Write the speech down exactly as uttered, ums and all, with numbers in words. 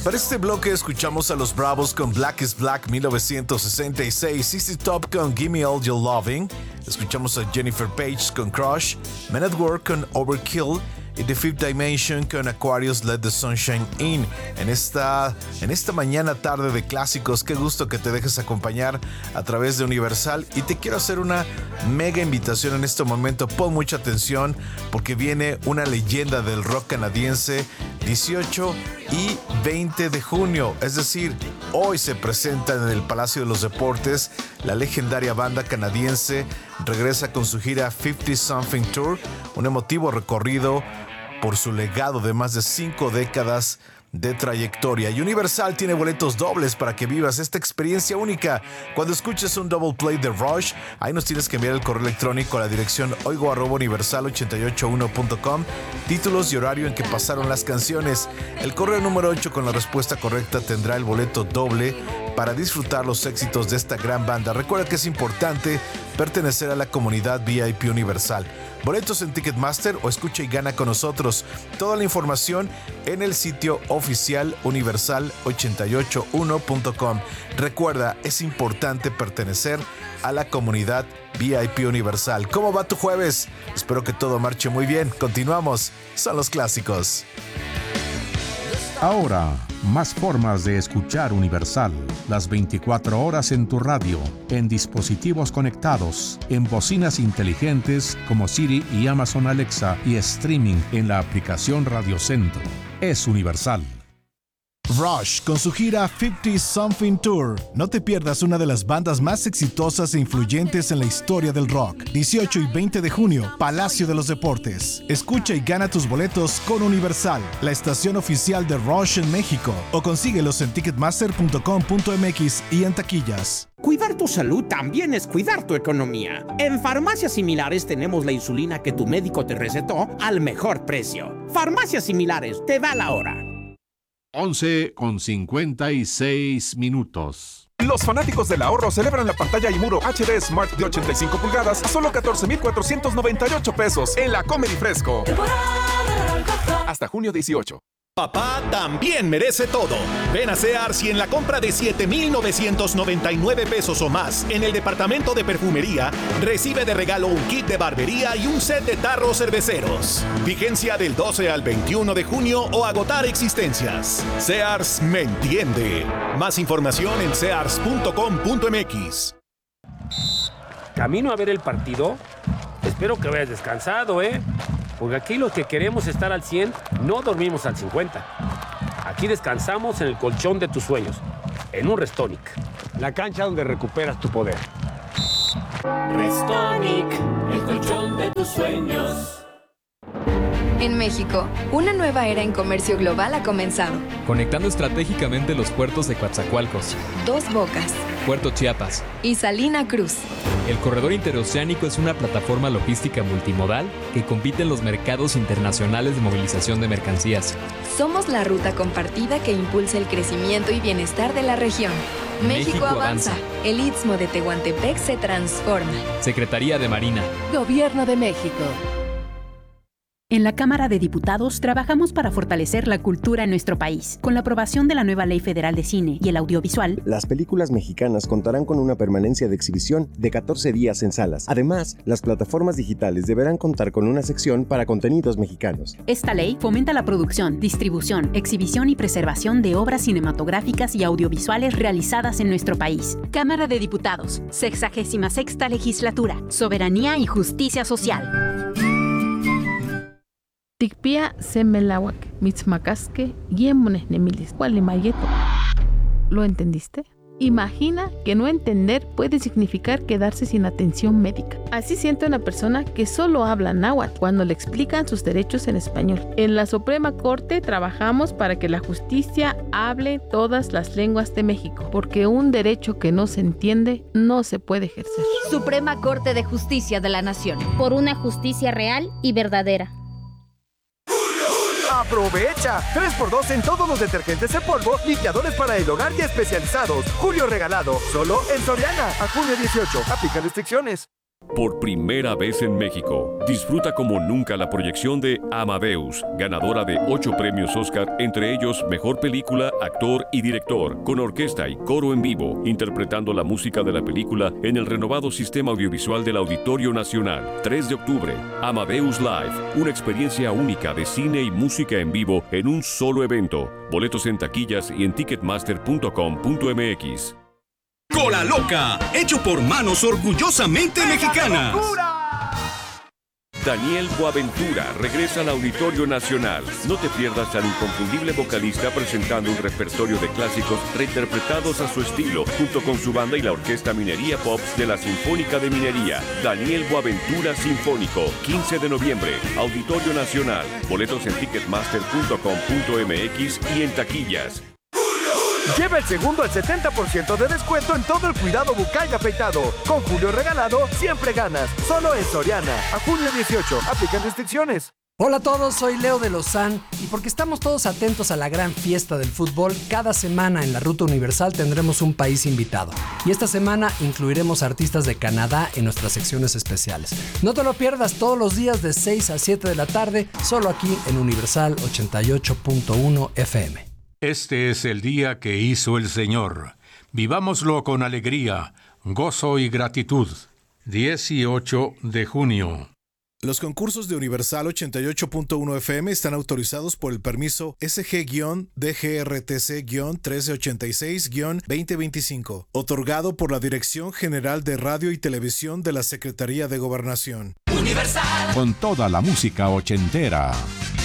Para este bloque escuchamos a los Bravos con Black is Black mil novecientos sesenta y seis, C C Top con Gimme All Your Loving, escuchamos a Jennifer Page con Crush, Men at Work con Overkill y The Fifth Dimension con Aquarius Let the Sunshine In. En esta, en esta mañana tarde de clásicos, qué gusto que te dejes acompañar a través de Universal, y te quiero hacer una mega invitación en este momento. Pon mucha atención porque viene una leyenda del rock canadiense. dieciocho y veinte de junio, es decir, hoy se presenta en el Palacio de los Deportes. La legendaria banda canadiense regresa con su gira cincuenta Something Tour, un emotivo recorrido por su legado de más de cinco décadas de trayectoria. Y Universal tiene boletos dobles para que vivas esta experiencia única. Cuando escuches un double play de Rush, ahí nos tienes que enviar el correo electrónico a la dirección oigo arroba universal ochenta y ocho uno punto com, títulos y horario en que pasaron las canciones. El correo número ocho con la respuesta correcta tendrá el boleto doble para disfrutar los éxitos de esta gran banda. Recuerda que es importante pertenecer a la comunidad V I P Universal. Boletos en Ticketmaster o escucha y gana con nosotros. Toda la información en el sitio oficial universal ochenta y ocho uno punto com. Recuerda, es importante pertenecer a la comunidad V I P Universal. ¿Cómo va tu jueves? Espero que todo marche muy bien. Continuamos. Son los clásicos. Ahora, más formas de escuchar Universal. Las veinticuatro horas en tu radio, en dispositivos conectados, en bocinas inteligentes como Siri y Amazon Alexa, y streaming en la aplicación Radio Centro. Es Universal. Rush con su gira cincuenta Something Tour. No te pierdas una de las bandas más exitosas e influyentes en la historia del rock. dieciocho y veinte de junio, Palacio de los Deportes. Escucha y gana tus boletos con Universal, la estación oficial de Rush en México, o consíguelos en ticketmaster punto com punto m x y en taquillas. Cuidar tu salud también es cuidar tu economía. En Farmacias Similares tenemos la insulina que tu médico te recetó al mejor precio. Farmacias Similares, te da la hora. once con cincuenta y seis minutos. Los fanáticos del ahorro celebran la pantalla y muro H D Smart de ochenta y cinco pulgadas a solo catorce mil cuatrocientos noventa y ocho pesos en la Comedy Fresco. Hasta junio dieciocho. Papá también merece todo. Ven a Sears y en la compra de siete mil novecientos noventa y nueve pesos o más en el departamento de perfumería, recibe de regalo un kit de barbería y un set de tarros cerveceros. Vigencia del doce al veintiuno de junio o agotar existencias. Sears me entiende. Más información en sears punto com punto m x. Camino a ver el partido. Espero que vayas descansado, ¿eh? Porque aquí los que queremos estar al cien no dormimos al cincuenta. Aquí descansamos en el colchón de tus sueños, en un Restonic. La cancha donde recuperas tu poder. Restonic, el colchón de tus sueños. En México, una nueva era en comercio global ha comenzado. Conectando estratégicamente los puertos de Coatzacoalcos, Dos Bocas, Puerto Chiapas y Salina Cruz. El corredor interoceánico es una plataforma logística multimodal que compite en los mercados internacionales de movilización de mercancías. Somos la ruta compartida que impulsa el crecimiento y bienestar de la región. México, México avanza. avanza. El Istmo de Tehuantepec se transforma. Secretaría de Marina. Gobierno de México. En la Cámara de Diputados trabajamos para fortalecer la cultura en nuestro país. Con la aprobación de la nueva Ley Federal de Cine y el Audiovisual, las películas mexicanas contarán con una permanencia de exhibición de catorce días en salas. Además, las plataformas digitales deberán contar con una sección para contenidos mexicanos. Esta ley fomenta la producción, distribución, exhibición y preservación de obras cinematográficas y audiovisuales realizadas en nuestro país. Cámara de Diputados, sexagésima sexta Legislatura, Soberanía y Justicia Social. Tikpia semelawak, mitzmacasque, guiemones nemilis, gualimayeto. ¿Lo entendiste? Imagina que no entender puede significar quedarse sin atención médica. Así siente una persona que solo habla náhuatl cuando le explican sus derechos en español. En la Suprema Corte trabajamos para que la justicia hable todas las lenguas de México, porque un derecho que no se entiende no se puede ejercer. Suprema Corte de Justicia de la Nación. Por una justicia real y verdadera. ¡Aprovecha! tres por dos en todos los detergentes en polvo, limpiadores para el hogar y especializados. Julio regalado, solo en Soriana. A junio dieciocho. Aplica restricciones. Por primera vez en México, disfruta como nunca la proyección de Amadeus, ganadora de ocho premios Oscar, entre ellos Mejor Película, Actor y Director, con orquesta y coro en vivo, interpretando la música de la película en el renovado sistema audiovisual del Auditorio Nacional. tres de octubre, Amadeus Live, una experiencia única de cine y música en vivo en un solo evento. Boletos en taquillas y en ticketmaster punto com punto m x. Cola Loca, hecho por manos orgullosamente mexicanas. Daniel Boaventura regresa al Auditorio Nacional. No te pierdas al inconfundible vocalista presentando un repertorio de clásicos reinterpretados a su estilo, junto con su banda y la Orquesta Minería Pops de la Sinfónica de Minería. Daniel Boaventura Sinfónico, quince de noviembre, Auditorio Nacional. Boletos en ticketmaster punto com punto m x y en taquillas. Lleva el segundo al setenta por ciento de descuento en todo el cuidado bucal y afeitado. Con Julio Regalado, siempre ganas. Solo en Soriana. A junio dieciocho. Aplican restricciones. Hola a todos, soy Leo de Lozán y porque estamos todos atentos a la gran fiesta del fútbol, cada semana en la Ruta Universal tendremos un país invitado. Y esta semana incluiremos artistas de Canadá en nuestras secciones especiales. No te lo pierdas todos los días de seis a siete de la tarde, solo aquí en Universal ochenta y ocho punto uno F M. Este es el día que hizo el Señor. Vivámoslo con alegría, gozo y gratitud. dieciocho de junio. Los concursos de Universal ochenta y ocho punto uno F M están autorizados por el permiso S G D G R T C trece ochenta y seis veinte veinticinco, otorgado por la Dirección General de Radio y Televisión de la Secretaría de Gobernación. Universal. Con toda la música ochentera.